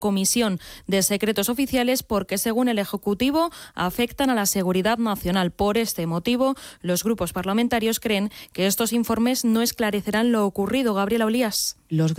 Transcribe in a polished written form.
Comisión de Secretos Oficiales porque, según el Ejecutivo, afectan a la seguridad nacional. Por este motivo, los grupos parlamentarios creen que estos informes no esclarecerán lo ocurrido. Gabriela Olías. Los